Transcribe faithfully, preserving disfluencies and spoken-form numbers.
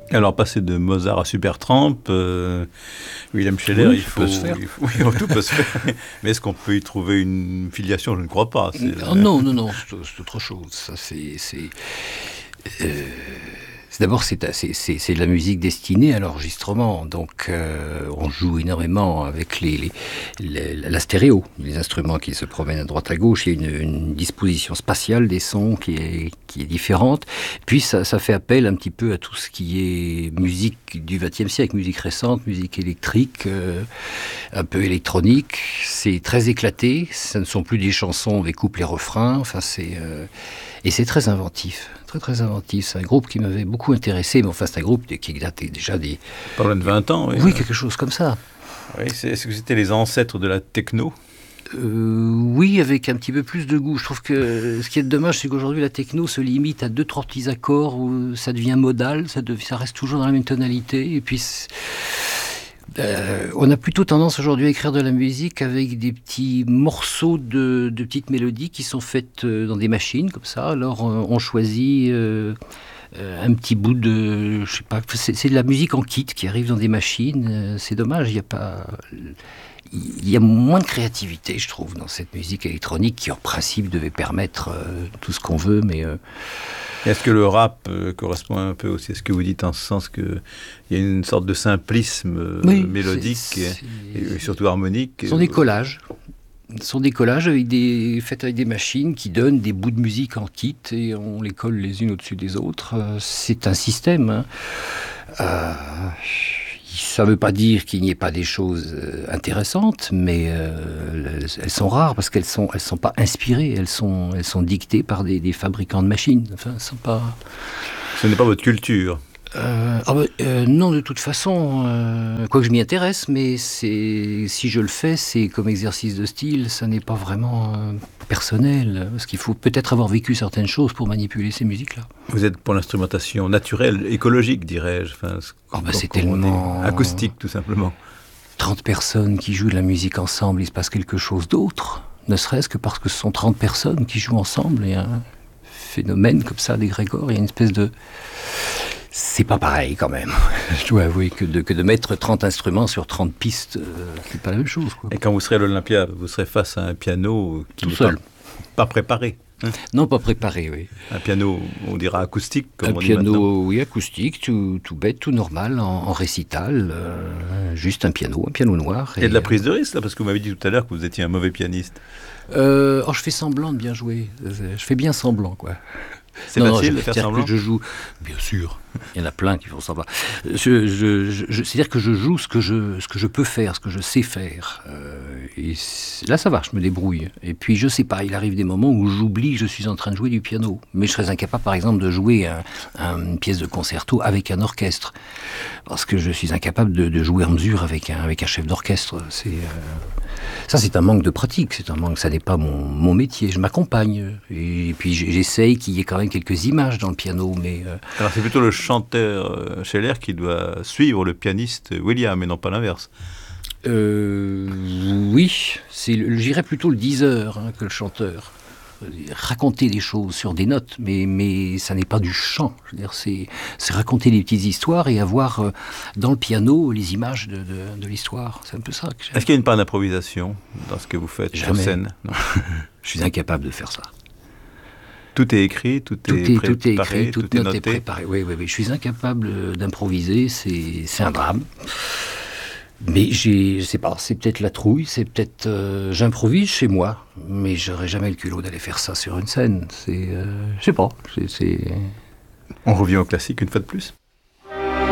Alors, passer de Mozart à Supertramp, euh, William Scheller, oui, il faut, peut se faire. il faut, oui, tout peut se faire. Mais est-ce qu'on peut y trouver une filiation? Je ne crois pas. C'est, Oh, non, non, non, c'est, c'est autre chose. Ça, c'est, c'est, euh, c'est d'abord c'est, c'est, c'est, c'est de la musique destinée à l'enregistrement. Donc, euh, on joue énormément avec les, les, les, la stéréo, les instruments qui se promènent à droite à gauche. Il y a une, une disposition spatiale des sons qui est, qui est différente. Puis, ça, ça fait appel un petit peu à tout ce qui est musique du vingtième siècle, musique récente, musique électrique, euh, un peu électronique. C'est très éclaté. Ce ne sont plus des chansons avec couplets et refrains. Enfin, c'est euh, et c'est très inventif. Très très inventif, c'est un groupe qui m'avait beaucoup intéressé, mais enfin c'est un groupe qui date déjà des... Pas loin de vingt ans, oui. Oui, quelque chose comme ça. Oui, c'est, est-ce que c'était les ancêtres de la techno? euh, Oui, avec un petit peu plus de goût. Je trouve que ce qui est dommage, c'est qu'aujourd'hui la techno se limite à deux, trois petits accords où ça devient modal, ça, devient, ça reste toujours dans la même tonalité, et puis... Euh, on a plutôt tendance aujourd'hui à écrire de la musique avec des petits morceaux de, de petites mélodies qui sont faites dans des machines comme ça. Alors on choisit euh, un petit bout de, je sais pas, c'est, c'est de la musique en kit qui arrive dans des machines. C'est dommage, il y a pas, il y a moins de créativité, je trouve, dans cette musique électronique qui en principe devait permettre euh, tout ce qu'on veut, mais euh, est-ce que le rap euh, correspond un peu aussi à ce que vous dites, en ce sens qu'il y a une sorte de simplisme euh, oui, mélodique c'est, c'est... Et, et surtout harmonique? Ce sont des collages. Ce sont des collages avec des, faits avec des machines qui donnent des bouts de musique en kit et on les colle les unes au-dessus des autres. C'est un système. Hein. Euh, ça ne veut pas dire qu'il n'y ait pas des choses intéressantes, mais euh, elles sont rares parce qu'elles ne sont, elles sont pas inspirées, elles sont, elles sont dictées par des, des fabricants de machines. Enfin, elles sont pas... Ce n'est pas votre culture? Euh, ah bah, euh, non, de toute façon, euh, quoi que je m'y intéresse, mais c'est, si je le fais, c'est comme exercice de style, ça n'est pas vraiment euh, personnel, parce qu'il faut peut-être avoir vécu certaines choses pour manipuler ces musiques-là. Vous êtes pour l'instrumentation naturelle, écologique, dirais-je. Enfin, oh bah, c'est tellement... acoustique, tout simplement. trente personnes qui jouent de la musique ensemble, il se passe quelque chose d'autre, ne serait-ce que parce que ce sont trente personnes qui jouent ensemble, et un phénomène comme ça d'égrégore, il y a une espèce de... C'est pas pareil quand même. Je dois avouer que de, que de mettre trente instruments sur trente pistes, euh, c'est pas la même chose, quoi. Et quand vous serez à l'Olympia, vous serez face à un piano qui tout n'est seul. Pas, pas préparé. Hein? Non, pas préparé, oui. Un piano, on dira acoustique, comme un on dit piano, maintenant. Oui, acoustique, tout, tout bête, tout normal, en, en récital, euh, juste un piano, un piano noir. Il y a de la prise de risque, là, parce que vous m'avez dit tout à l'heure que vous étiez un mauvais pianiste. Euh, oh, je fais semblant de bien jouer. Je fais bien semblant, quoi. C'est non, facile non, de faire semblant. Que je joue, bien sûr. Il y en a plein qui font semblant. Je, je, je, c'est-à-dire que je joue ce que je, ce que je peux faire, ce que je sais faire. Euh, et là, ça va, je me débrouille. Et puis, je sais pas, il arrive des moments où j'oublie que je suis en train de jouer du piano. Mais je serais incapable, par exemple, de jouer un, un, une pièce de concerto avec un orchestre. Parce que je suis incapable de, de jouer en mesure avec un, avec un chef d'orchestre. C'est, euh, ça, c'est un manque de pratique. C'est un manque, ça n'est pas mon, mon métier. Je m'accompagne. Et, et puis, j'essaye qu'il y ait quand même quelques images dans le piano. Mais, euh, alors, c'est plutôt le chanteur euh, Scheller qui doit suivre le pianiste William, et non pas l'inverse. Euh, oui, c'est, j'irais plutôt le diseur hein, que le chanteur. Raconter des choses sur des notes, mais, mais ça n'est pas du chant. Je veux dire, c'est, c'est raconter des petites histoires et avoir euh, dans le piano les images de, de, de l'histoire. C'est un peu ça que j'aime. Est-ce qu'il y a une part d'improvisation dans ce que vous faites Jamais. sur scène? Non. Je suis incapable de faire ça. Tout est écrit, tout, tout est, est préparé, tout est écrit, toute tout est note noté. est préparée. Oui, oui, oui. Je suis incapable d'improviser. C'est, c'est un drame. Mais j'ai, je sais pas, c'est peut-être la trouille, c'est peut-être, euh, j'improvise chez moi, mais j'aurais jamais le culot d'aller faire ça sur une scène. C'est, euh, je sais pas, c'est, c'est... On revient au classique une fois de plus.